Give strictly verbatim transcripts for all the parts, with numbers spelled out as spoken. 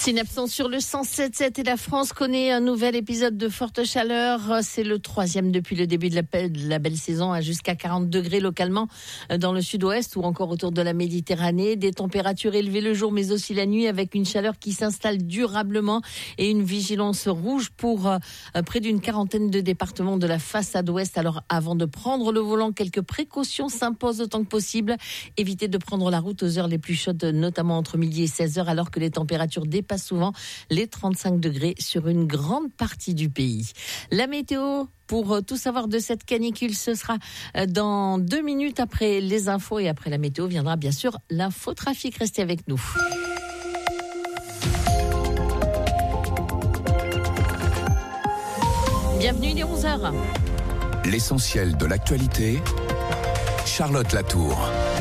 Synapson sur le cent sept sept et la France connaît un nouvel épisode de forte chaleur. C'est le troisième depuis le début de la, de la belle saison, à jusqu'à quarante degrés localement dans le sud-ouest ou encore autour de la Méditerranée. Des températures élevées le jour mais aussi la nuit avec une chaleur qui s'installe durablement et une vigilance rouge pour euh, près d'une quarantaine de départements de la façade ouest. Alors avant de prendre le volant, quelques précautions s'imposent autant que possible. Évitez de prendre la route aux heures les plus chaudes, notamment entre midi et seize heures, alors que les températures dépassent souvent les trente-cinq degrés sur une grande partie du pays. La météo, pour tout savoir de cette canicule, ce sera dans deux minutes après les infos et après la météo viendra bien sûr l'infotrafic. Restez avec nous. Bienvenue, il est onze heures. L'essentiel de l'actualité, Charlotte Latour.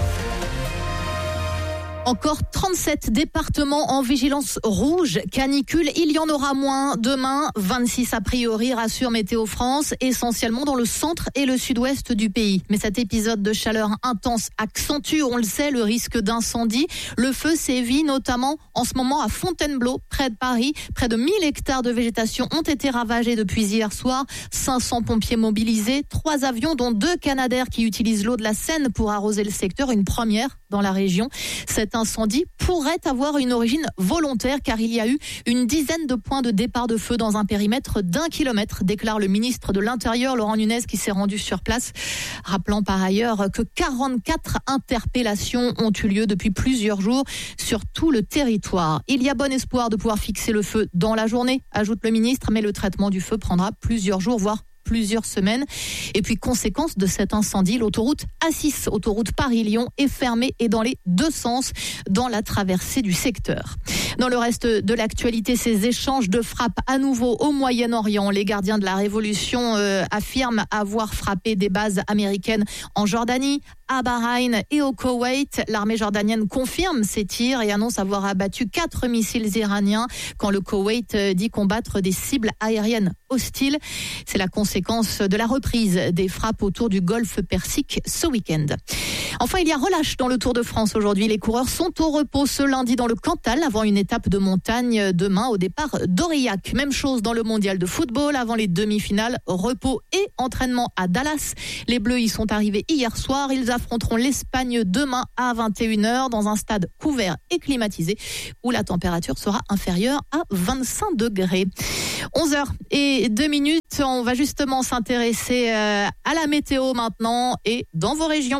Encore trente-sept départements en vigilance rouge, canicule, il y en aura moins demain, vingt-six a priori, rassure Météo France, essentiellement dans le centre et le sud-ouest du pays. Mais cet épisode de chaleur intense accentue, on le sait, le risque d'incendie. Le feu sévit notamment en ce moment à Fontainebleau, près de Paris. Près de mille hectares de végétation ont été ravagés depuis hier soir. cinq cents pompiers mobilisés, trois avions dont deux Canadair qui utilisent l'eau de la Seine pour arroser le secteur, une première dans la région. Cet incendie pourrait avoir une origine volontaire car il y a eu une dizaine de points de départ de feu dans un périmètre d'un kilomètre, déclare le ministre de l'Intérieur, Laurent Nunez, qui s'est rendu sur place. Rappelant par ailleurs que quarante-quatre interpellations ont eu lieu depuis plusieurs jours sur tout le territoire. Il y a bon espoir de pouvoir fixer le feu dans la journée, ajoute le ministre, mais le traitement du feu prendra plusieurs jours, voire plusieurs semaines. Et puis, conséquence de cet incendie, l'autoroute A six, autoroute Paris-Lyon, est fermée et dans les deux sens dans la traversée du secteur. Dans le reste de l'actualité, ces échanges de frappes à nouveau au Moyen-Orient. Les gardiens de la Révolution euh, affirment avoir frappé des bases américaines en Jordanie, à Bahreïn et au Koweït. L'armée jordanienne confirme ces tirs et annonce avoir abattu quatre missiles iraniens quand le Koweït dit combattre des cibles aériennes hostiles. C'est la conséquence de la reprise des frappes autour du golfe Persique ce week-end. Enfin, il y a relâche dans le Tour de France aujourd'hui. Les coureurs sont au repos ce lundi dans le Cantal avant une étape de montagne demain au départ d'Aurillac. Même chose dans le mondial de football avant les demi-finales. Repos et entraînement à Dallas. Les Bleus y sont arrivés hier soir. Ils affronteront l'Espagne demain à vingt et une heures dans un stade couvert et climatisé où la température sera inférieure à vingt-cinq degrés. onze heures et deux minutes. On va justement s'intéresser à la météo maintenant et dans vos régions.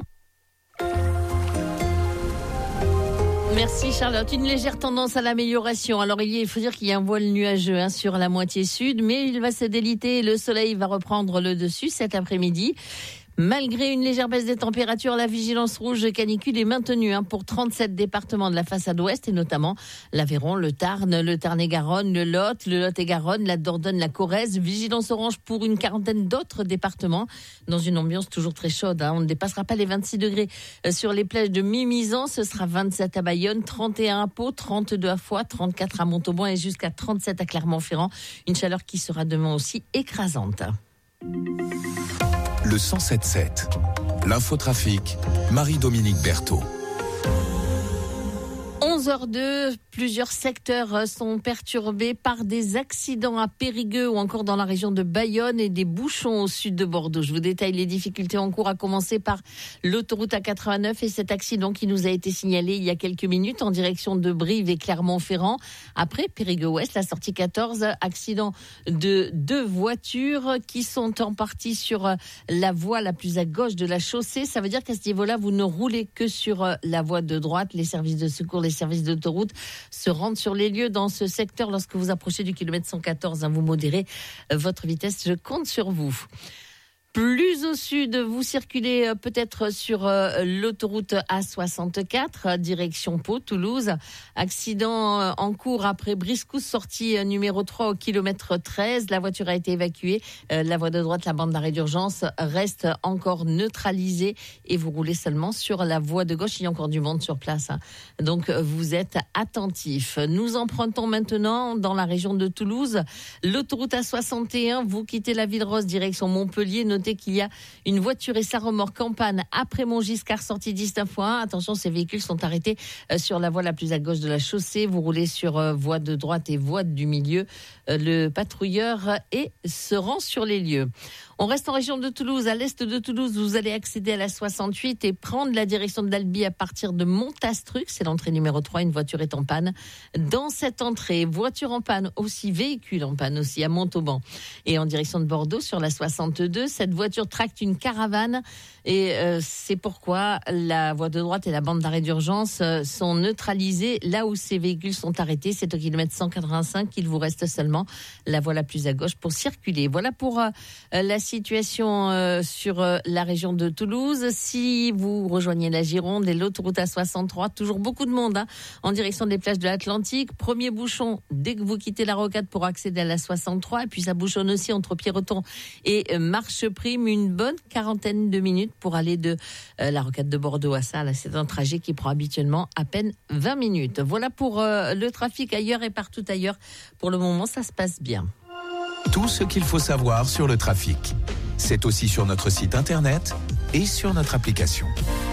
Merci Charlotte. Une légère tendance à l'amélioration. Alors il, y a, il faut dire qu'il y a un voile nuageux hein, sur la moitié sud, mais il va se déliter et le soleil va reprendre le dessus cet après-midi. Malgré une légère baisse des températures, la vigilance rouge canicule est maintenue hein, pour trente-sept départements de la façade ouest et notamment l'Aveyron, le Tarn, le Tarn-et-Garonne, le Lot, le Lot-et-Garonne, la Dordogne, la Corrèze. Vigilance orange pour une quarantaine d'autres départements dans une ambiance toujours très chaude. Hein. On ne dépassera pas les vingt-six degrés sur les plages de Mimizan. Ce sera vingt-sept à Bayonne, trente et un à Pau, trente-deux à Foix, trente-quatre à Montauban et jusqu'à trente-sept à Clermont-Ferrand. Une chaleur qui sera demain aussi écrasante. Le cent sept sept, l'infotrafic, Marie-Dominique Berthaud. onze heures deux, plusieurs secteurs sont perturbés par des accidents à Périgueux ou encore dans la région de Bayonne et des bouchons au sud de Bordeaux. Je vous détaille les difficultés en cours, à commencer par l'autoroute A quatre-vingt-neuf et cet accident qui nous a été signalé il y a quelques minutes en direction de Brive et Clermont-Ferrand. Après Périgueux-Ouest, la sortie quatorze, accident de deux voitures qui sont en partie sur la voie la plus à gauche de la chaussée. Ça veut dire qu'à ce niveau-là, vous ne roulez que sur la voie de droite. Les services de secours, les services d'autoroute se rendent sur les lieux dans ce secteur lorsque vous approchez du kilomètre cent quatorze. Hein, vous modérez votre vitesse, je compte sur vous. Plus au sud, vous circulez peut-être sur l'autoroute A soixante-quatre, direction Pau, Toulouse. Accident en cours après Briscousse, sortie numéro trois au kilomètre treize. La voiture a été évacuée. La voie de droite, la bande d'arrêt d'urgence, reste encore neutralisée et vous roulez seulement sur la voie de gauche. Il y a encore du monde sur place. Donc, vous êtes attentifs. Nous empruntons maintenant dans la région de Toulouse l'autoroute A soixante et un. Vous quittez la Ville Rose, direction Montpellier. Notez noter qu'il y a une voiture et sa remorque en panne après Montgiscard, sortie dix-neuf fois un. Attention, ces véhicules sont arrêtés sur la voie la plus à gauche de la chaussée. Vous roulez sur voie de droite et voie du milieu. Le patrouilleur et se rend sur les lieux. On reste en région de Toulouse. À l'est de Toulouse, vous allez accéder à la soixante-huit et prendre la direction d'Albi à partir de Montastruc. C'est l'entrée numéro trois. Une voiture est en panne. Dans cette entrée, voiture en panne aussi, véhicule en panne aussi à Montauban. Et en direction de Bordeaux, sur la soixante-deux, cette voiture tracte une caravane. Et euh, c'est pourquoi la voie de droite et la bande d'arrêt d'urgence euh, sont neutralisées là où ces véhicules sont arrêtés. C'est au kilomètre cent quatre-vingt-cinq qu'il vous reste seulement la voie la plus à gauche pour circuler. Voilà pour euh, la situation euh, sur euh, la région de Toulouse. Si vous rejoignez la Gironde et l'autoroute A soixante-trois, toujours beaucoup de monde hein, en direction des plages de l'Atlantique. Premier bouchon dès que vous quittez la rocade pour accéder à la soixante-trois. Et puis ça bouchonne aussi entre Pierreton et euh, Marcheprime. Une bonne quarantaine de minutes pour aller de euh, la rocade de Bordeaux à ça. Là, c'est un trajet qui prend habituellement à peine vingt minutes. Voilà pour euh, le trafic ailleurs et partout ailleurs. Pour le moment, ça se passe bien. Tout ce qu'il faut savoir sur le trafic, c'est aussi sur notre site internet et sur notre application.